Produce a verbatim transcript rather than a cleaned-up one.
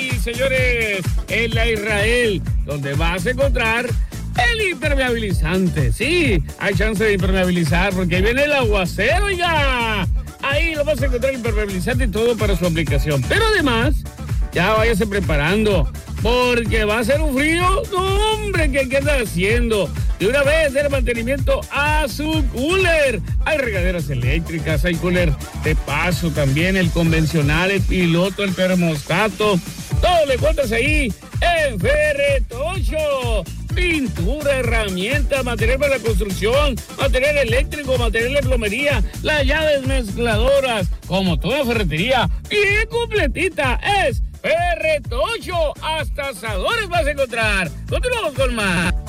Sí, señores, en la Israel, donde vas a encontrar el impermeabilizante. Sí, hay chance de impermeabilizar porque ahí viene el aguacero, oiga. Ahí lo vas a encontrar impermeabilizante y todo para su aplicación. Pero además, ya váyase preparando, porque va a ser un frío, no, hombre, ¿qué, qué anda haciendo? De una vez, el mantenimiento a su cooler. Hay regaderas eléctricas, hay cooler de paso también, el convencional, el piloto, el termostato. Todo lo encuentras ahí en Ferretocho. Pintura, herramientas, material para la construcción, material eléctrico, material de plomería, las llaves mezcladoras, como toda ferretería, bien completita. Es Ferretocho, hasta asadores vas a encontrar. Continuamos con más.